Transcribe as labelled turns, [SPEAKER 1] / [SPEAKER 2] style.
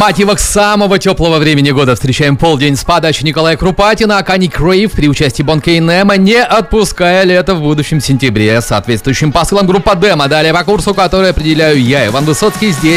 [SPEAKER 1] мотивах самого теплого времени года встречаем полдень с подачи Николая Крупатина, Акани Крейв при участии Бонкей Немо, не отпуская лето в будущем сентябре. С соответствующим посылом группа Демо. Далее по курсу, который определяю я, Иван Высоцкий, здесь.